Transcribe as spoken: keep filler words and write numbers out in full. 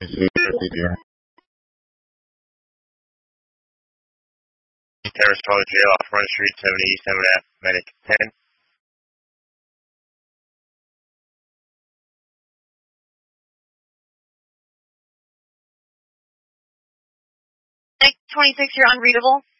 Terrace College Jail off Front Street, seventy-seven F, medic ten. Medic twenty-six, you're unreadable.